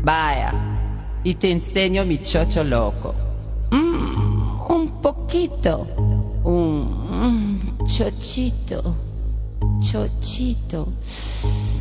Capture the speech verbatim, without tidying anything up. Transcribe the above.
Vaya, y te enseño mi chocho loco. Mm, un poquito. Un mm, chochito. Chochito.